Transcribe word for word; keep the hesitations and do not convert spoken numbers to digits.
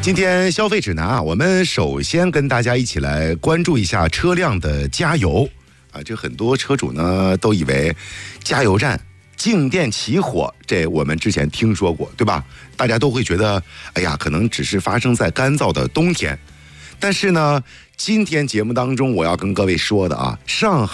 今天消费指南啊，我们首先跟大家一起来关注一下车辆的加油啊。这很多车主呢都以为加油站静电起火，这我们之前听说过，对吧？大家都会觉得，哎呀，可能只是发生在干燥的冬天。但是呢，今天节目当中我要跟各位说的啊，上海